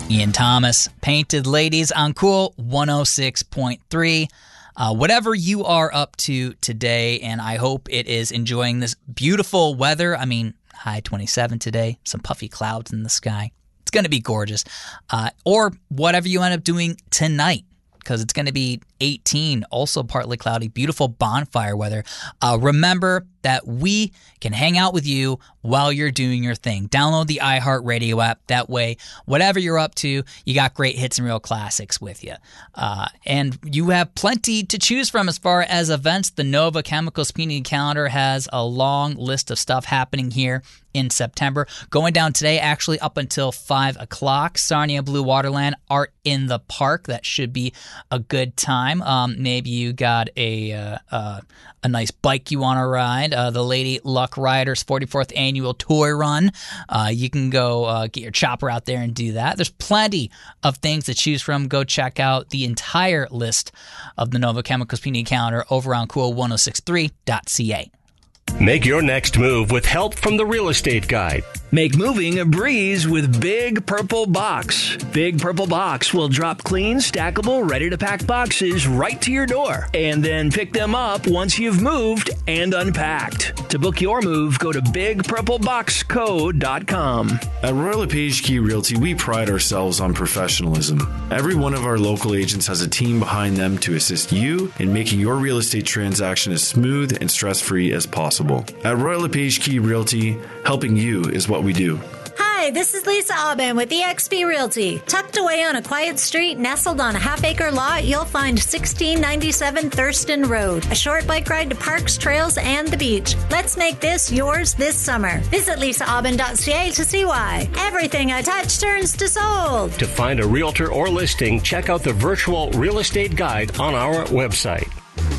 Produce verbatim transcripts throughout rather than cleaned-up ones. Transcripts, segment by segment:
Ian Thomas, Painted Ladies on Cool one oh six point three. Uh, whatever you are up to today, and I hope it is enjoying this beautiful weather. I mean, high twenty-seven today, some puffy clouds in the sky. It's going to be gorgeous. Uh, or whatever you end up doing tonight, because it's going to be eighteen, also partly cloudy, beautiful bonfire weather. Uh, remember that we can hang out with you while you're doing your thing. Download the iHeartRadio app. That way, whatever you're up to, you got great hits and real classics with you. Uh, and you have plenty to choose from as far as events. The Nova Chemicals Community Calendar has a long list of stuff happening here in September. Going down today, actually up until five o'clock. Sarnia Blue Waterland, Art in the Park. That should be a good time. Um, maybe you got a uh, uh, a nice bike you want to ride. Uh, the Lady Luck Riders forty-fourth Annual Toy Run. Uh, you can go uh, get your chopper out there and do that. There's plenty of things to choose from. Go check out the entire list of the Nova Chemicals Community Calendar over on cool one oh six three dot c a. Make your next move with help from the Real Estate Guide. Make moving a breeze with Big Purple Box. Big Purple Box will drop clean, stackable, ready-to-pack boxes right to your door and then pick them up once you've moved and unpacked. To book your move, go to big purple box co dot com. At Royal LePage Key Realty, we pride ourselves on professionalism. Every one of our local agents has a team behind them to assist you in making your real estate transaction as smooth and stress-free as possible. At Royal LePage Key Realty, helping you is what we do. Hi, this is Lisa Aubin with E X P Realty. Tucked away on a quiet street, nestled on a half-acre lot, you'll find sixteen ninety-seven Thurston Road. A short bike ride to parks, trails, and the beach. Let's make this yours this summer. Visit lisa aubin dot c a to see why. Everything I touch turns to sold. To find a realtor or listing, check out the virtual real estate guide on our website.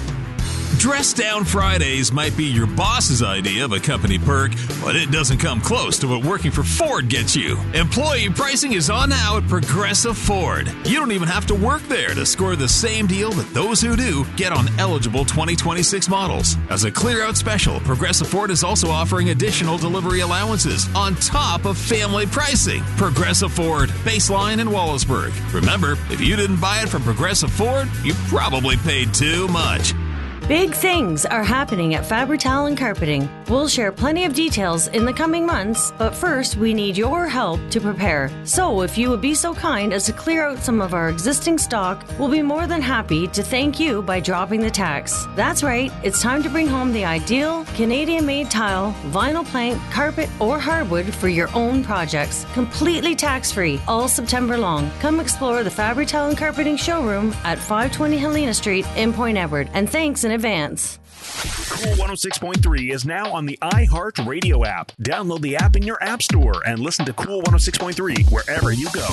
Dress Down Fridays might be your boss's idea of a company perk, but it doesn't come close to what working for Ford gets you. Employee pricing is on now at Progressive Ford. You don't even have to work there to score the same deal that those who do get on eligible twenty twenty-six models. As a clear-out special, Progressive Ford is also offering additional delivery allowances on top of family pricing. Progressive Ford, Baseline and Wallaceburg. Remember, if you didn't buy it from Progressive Ford, you probably paid too much. Big things are happening at Fabri-Talan Carpeting. We'll share plenty of details in the coming months, but first we need your help to prepare. So if you would be so kind as to clear out some of our existing stock, we'll be more than happy to thank you by dropping the tax. That's right, it's time to bring home the ideal Canadian-made tile, vinyl plank, carpet, or hardwood for your own projects. Completely tax-free all September long. Come explore the Fabri-Talan Carpeting showroom at five twenty Helena Street in Point Edward. And thanks in advance. Cool one oh six point three is now on the iHeartRadio app. Download the app in your app store and listen to Cool one oh six point three wherever you go.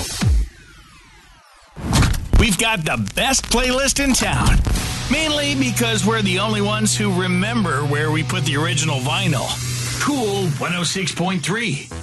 We've got the best playlist in town. Mainly because we're the only ones who remember where we put the original vinyl. Cool one oh six point three.